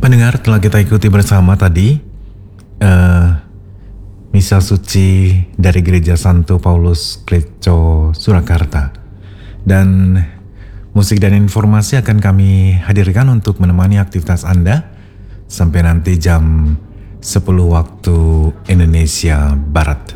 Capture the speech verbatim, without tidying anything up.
Pendengar, telah kita ikuti bersama tadi uh, Misa Suci dari Gereja Santo Paulus Kleco Surakarta. Dan musik dan informasi akan kami hadirkan untuk menemani aktivitas Anda sampai nanti jam sepuluh waktu Indonesia Barat.